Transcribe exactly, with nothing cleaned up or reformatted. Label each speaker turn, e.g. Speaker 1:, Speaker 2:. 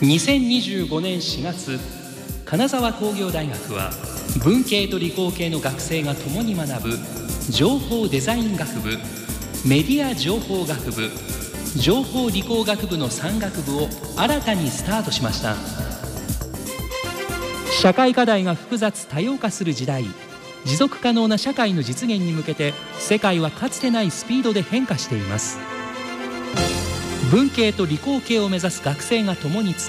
Speaker 1: にせんにじゅうごねんしがつ、金沢工業大学は文系と理工系の学生が共に学ぶ情報デザイン学部、メディア情報学部、情報理工学部のさん学部を新たにスタートしました。社会課題が複雑多様化する時代、持続可能な社会の実現に向けて世界はかつてないスピードで変化しています。文系と理工系を目指す学生が共に集